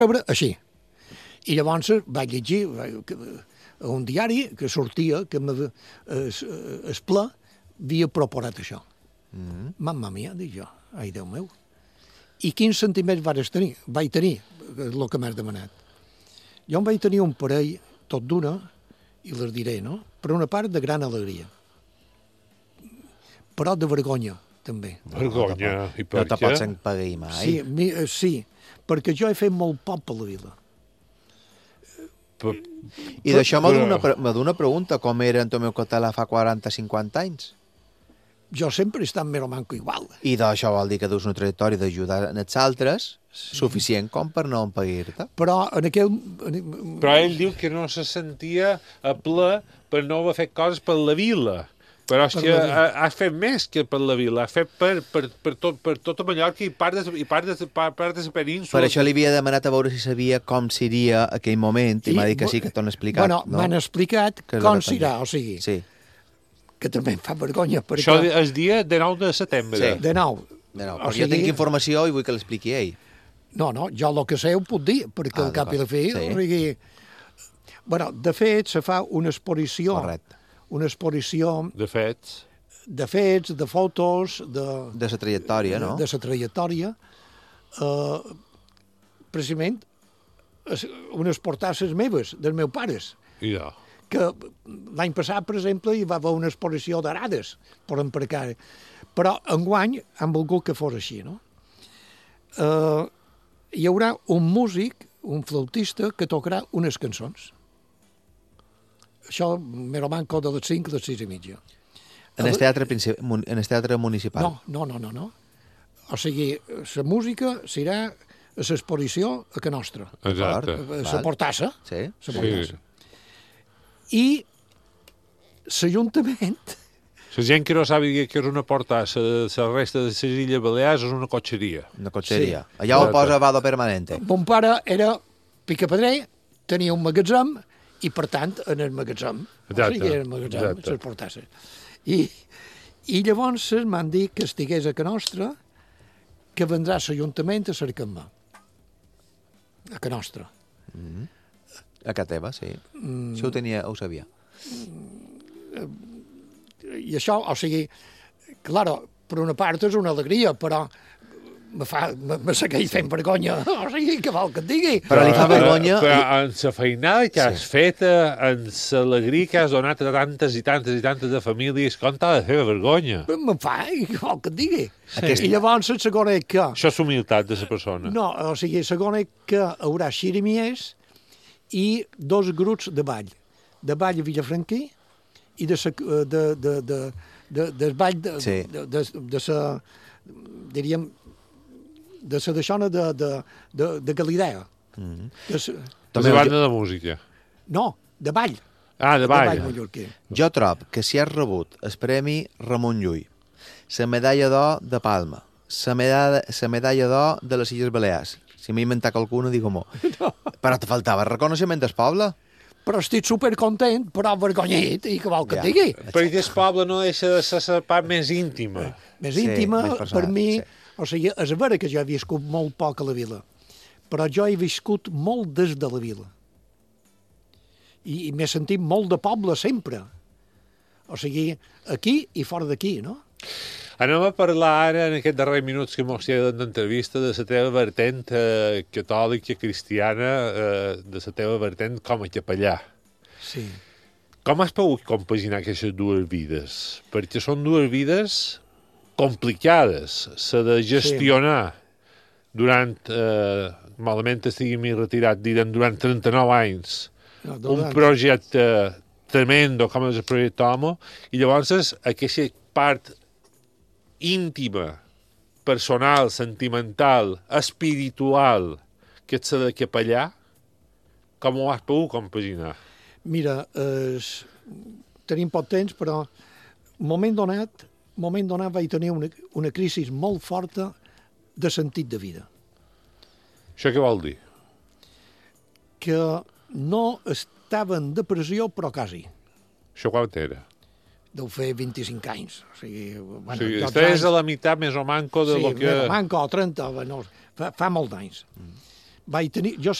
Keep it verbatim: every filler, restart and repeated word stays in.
rebre així. I llavors vaig llegir a un diari que sortia que el pla havia proporat això. Mm. Mamma mia, dic jo, ai Déu meu. I quins sentiments vaig tenir? Vaig tenir, el que m'has demanat. Jo em vaig tenir un parell, tot d'una, i les diré, no? Per una part, de gran alegria. Però de vergonya, també. Vergonya? No, I per no te què? pots empaguir mai. Sí, mi, sí, perquè jo he fet molt poc per la vila. Per... I d'això Però- m'ha d'una pregunta, com era en Tomeu Català fa quaranta cinquanta anys? Jo sempre he estat més o manco igual. I d'això vol dir que dus una trajectòria d'ajudar en els altres sí. suficient com per no empaguir-te. Però en aquell... Però ell diu que no se sentia a ple per no haver fet coses per la vila. Però és Per que la vila. ha, ha fet més que per la vila. Ha fet per, per, per, tot, per tota Mallorca i part de, i part de, part, part de la península. Per això li havia demanat a veure si sabia com seria aquell moment, i, I- m'ha dit que sí, que t'ho han explicat. Bueno, no? m'han explicat Que és com el que serà, t'han o sigui, Sí, que també em fa vergonya, perquè Això és dia dinou de setembre. Sí. de nou... de nou, o però jo tinc informació i vull que l'expliqui ell. No, no, jo el que sé ho puc dir, perquè Ah, al cap i a la fi... d'acord. Sí. O sigui, bueno, de fet, se fa una exposició... Correcte. Una exposició De fet, de fets, de fotos, de... De la trajectòria, no? De la trajectòria. Eh, precisament, es- unes portasses meves, dels meus pares, i ja. que l'any passat, per exemple, hi va haver una exposició d'arades per emprecar. Però enguany han volgut que fos així, no? Eh, hi haurà un músic, un flautista, que tocarà unes cançons. Això me lo manco de les cinc a les sis i mitja. En el teatre, princi- mun- en el teatre municipal. No, no, no, no, no. O sigui, la música serà a l'exposició a Can Nostra, Exacte. a la Val. Portassa. Sí? La Sí. Portassa. I l'Ajuntament... La gent que no sàpiga que és una portassa de la resta de les Illes Balears és una cotxeria. Una cotxeria. Sí. Allà ho Exacte. posa Vado Permanente. Mon pare era picapedrer, tenia un magatzem, i per tant, en el magatzem, Exacte, o sigui, en el magatzem, exacte. les portasses. I, I llavors m'han dit que estigués a Can Nostra, que vendrà a l'Ajuntament a cercar-me. A Can Nostra. A casa teva, sí. Mm. Si ho tenia, ho sabia. I això, o sigui, claro, per una part és una alegria, però me, fa, me, me segueix fent vergonya. O sigui, què vol que et digui? Però li fa vergonya... Però en la feinada que has fet, en l'alegria que has donat a tantes i tantes i tantes de famílies, com t'ha de fer vergonya? Me fa, i què vol que et digui? Aquest- I llavors, la segona és que... Això és humilitat de la persona. No, o sigui, la segona és que hi haurà xirimies i dos grups de ball. De ball a Vilafranquí i de, sa, de, de, de, de, del ball de, Sí. de, de, de sa, diríem, de la deixona de, de, de, de Galilea. Mm -hmm. De la banda de música. No, de ball. Ah, de ball. De ball mallorquí. Jo trob que si has rebut el Premi Ramon Llull, la medalla d'or de Palma, la medalla, la medalla d'or de les Illes Balears, si m'he inventat alguna, digue-m'ho. No. Però te faltava reconeixement del poble. Però estic supercontent, però vergonyit, i què vol que Ja. et digui? Perquè el poble no deixa de ser la part més íntima. Més Sí, íntima, més personal, per mi, sí. o sigui, és vera que jo he viscut molt poc a la vila, però jo he viscut molt des de la vila. I, i m'he sentit molt de poble sempre. O sigui, aquí i fora d'aquí, no? Anem a parlar ara, en aquests darrers minuts que mos queden d'entrevista, de la teva vertent eh, catòlica, cristiana, eh, de la teva vertent com a capellà. Sí. Com has pogut compaginar aquestes dues vides? Perquè són dues vides complicades. S'ha de gestionar sí. durant, eh, malament estigui més retirat, diran durant trenta-nou anys, No, un durant- projecte tremendo com és el projecte Homo, i llavors aquesta part íntima, personal, sentimental, espiritual, que ets de capellà, com ho has pogut compaginar? Mira, es... tenim poc temps, però un moment donat, un moment donat vaig tenir una, una crisi molt forta de sentit de vida. Això què vol dir? Que no estava en depressió, però quasi. Això quan era? Deu fer vint-i-cinc anys. O sigui, bueno, O sigui, dotze estàs anys. a la meitat més o manco de Sí, lo que... manco, o trenta, bueno, fa, fa molt d'anys. Mm. vaig tenir... Jo